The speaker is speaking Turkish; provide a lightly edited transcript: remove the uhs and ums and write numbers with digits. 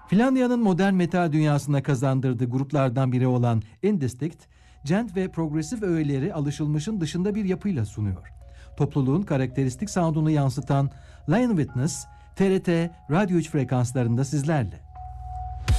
Finlandiya'nın modern metal dünyasına kazandırdığı gruplardan biri olan Indistinct, gent ve progresif öğeleri alışılmışın dışında bir yapıyla sunuyor. Topluluğun karakteristik sound'unu yansıtan Lion Witness, TRT Radyo 3 frekanslarında sizlerle.